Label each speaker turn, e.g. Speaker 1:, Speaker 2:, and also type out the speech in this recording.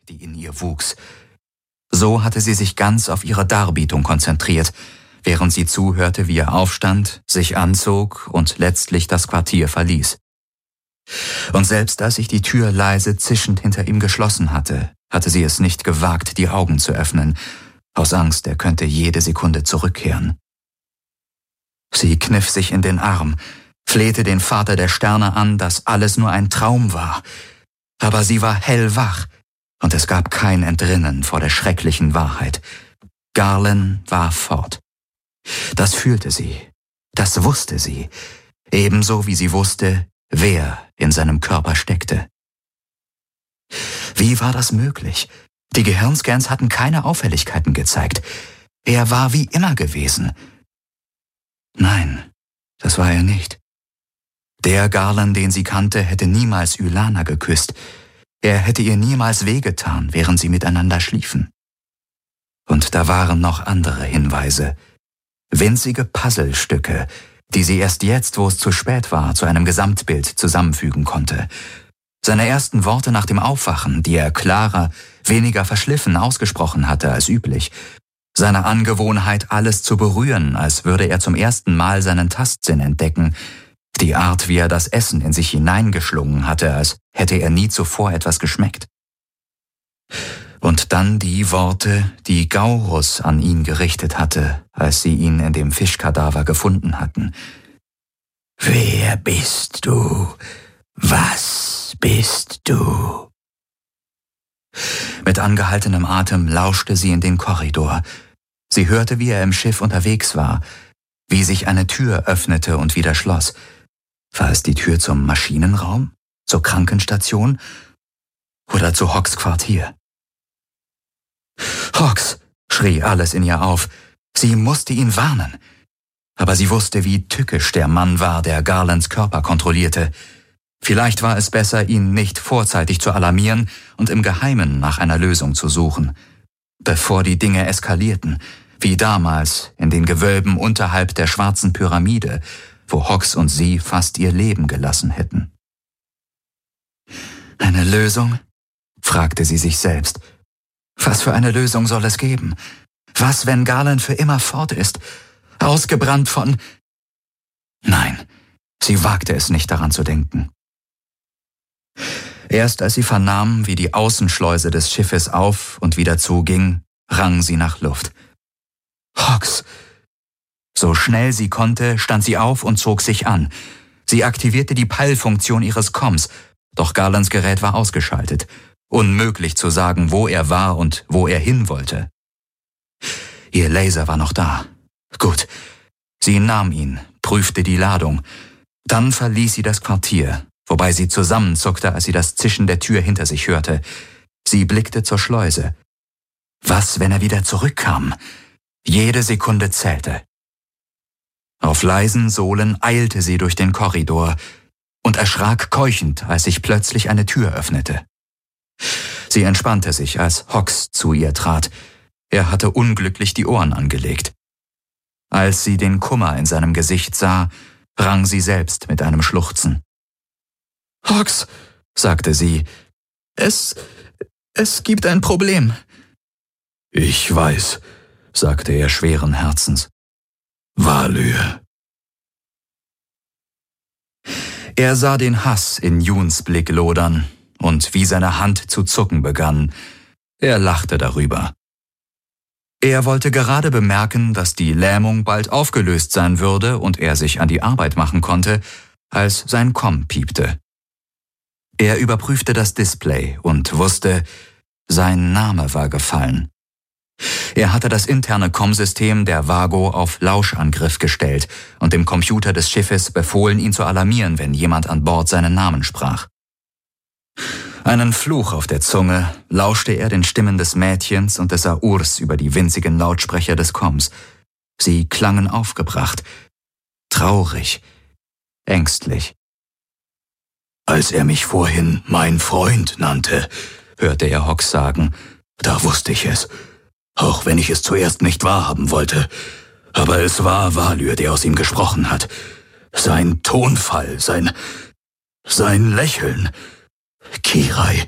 Speaker 1: die in ihr wuchs. So hatte sie sich ganz auf ihre Darbietung konzentriert, während sie zuhörte, wie er aufstand, sich anzog und letztlich das Quartier verließ. Und selbst als sich die Tür leise zischend hinter ihm geschlossen hatte, hatte sie es nicht gewagt, die Augen zu öffnen, aus Angst, er könnte jede Sekunde zurückkehren. Sie kniff sich in den Arm, flehte den Vater der Sterne an, dass alles nur ein Traum war. Aber sie war hellwach, und es gab kein Entrinnen vor der schrecklichen Wahrheit. Garland war fort. Das fühlte sie, das wusste sie, ebenso wie sie wusste, wer in seinem Körper steckte. Wie war das möglich? Die Gehirnscans hatten keine Auffälligkeiten gezeigt. Er war wie immer gewesen. Nein, das war er nicht. Der Garland, den sie kannte, hätte niemals Ylana geküsst. Er hätte ihr niemals wehgetan, während sie miteinander schliefen. Und da waren noch andere Hinweise. Winzige Puzzlestücke, die sie erst jetzt, wo es zu spät war, zu einem Gesamtbild zusammenfügen konnte. Seine ersten Worte nach dem Aufwachen, die er klarer, weniger verschliffen ausgesprochen hatte als üblich. Seine Angewohnheit, alles zu berühren, als würde er zum ersten Mal seinen Tastsinn entdecken. Die Art, wie er das Essen in sich hineingeschlungen hatte, als hätte er nie zuvor etwas geschmeckt. Und dann die Worte, die Gaurus an ihn gerichtet hatte, als sie ihn in dem Fischkadaver gefunden hatten. »Wer bist du? Was bist du?« Mit angehaltenem Atem lauschte sie in den Korridor. Sie hörte, wie er im Schiff unterwegs war, wie sich eine Tür öffnete und wieder schloss. War es die Tür zum Maschinenraum, zur Krankenstation oder zu Hawks Quartier? »Hawks«, schrie alles in ihr auf. Sie musste ihn warnen. Aber sie wusste, wie tückisch der Mann war, der Garlands Körper kontrollierte. Vielleicht war es besser, ihn nicht vorzeitig zu alarmieren und im Geheimen nach einer Lösung zu suchen, bevor die Dinge eskalierten, wie damals in den Gewölben unterhalb der schwarzen Pyramide, wo Hawks und sie fast ihr Leben gelassen hätten. »Eine Lösung?« fragte sie sich selbst. »Was für eine Lösung soll es geben? Was, wenn Garland für immer fort ist? Ausgebrannt von...« Nein, sie wagte es nicht, daran zu denken. Erst als sie vernahm, wie die Außenschleuse des Schiffes auf und wieder zuging, rang sie nach Luft. »Hawks!« So schnell sie konnte, stand sie auf und zog sich an. Sie aktivierte die Peilfunktion ihres Comms, doch Garlands Gerät war ausgeschaltet. Unmöglich zu sagen, wo er war und wo er hin wollte. Ihr Laser war noch da. Gut. Sie nahm ihn, prüfte die Ladung. Dann verließ sie das Quartier, wobei sie zusammenzuckte, als sie das Zischen der Tür hinter sich hörte. Sie blickte zur Schleuse. Was, wenn er wieder zurückkam? Jede Sekunde zählte. Auf leisen Sohlen eilte sie durch den Korridor und erschrak keuchend, als sich plötzlich eine Tür öffnete. Sie entspannte sich, als Hawks zu ihr trat. Er hatte unglücklich die Ohren angelegt. Als sie den Kummer in seinem Gesicht sah, rang sie selbst mit einem Schluchzen. »Hawks«, sagte sie, es gibt ein Problem.«
Speaker 2: »Ich weiß«, sagte er schweren Herzens. »Valur.«
Speaker 1: Er sah den Hass in Juns Blick lodern und wie seine Hand zu zucken begann. Er lachte darüber. Er wollte gerade bemerken, dass die Lähmung bald aufgelöst sein würde und er sich an die Arbeit machen konnte, als sein Comm piepte. Er überprüfte das Display und wusste, sein Name war gefallen. Er hatte das interne Comm-System der Vago auf Lauschangriff gestellt und dem Computer des Schiffes befohlen, ihn zu alarmieren, wenn jemand an Bord seinen Namen sprach. Einen Fluch auf der Zunge lauschte er den Stimmen des Mädchens und des Aurs über die winzigen Lautsprecher des Comms. Sie klangen aufgebracht, traurig, ängstlich.
Speaker 2: »Als er mich vorhin mein Freund nannte«, hörte er Hawks sagen, »da wusste ich es, auch wenn ich es zuerst nicht wahrhaben wollte. Aber es war Valur, der aus ihm gesprochen hat. Sein Tonfall, sein Lächeln. Kirai,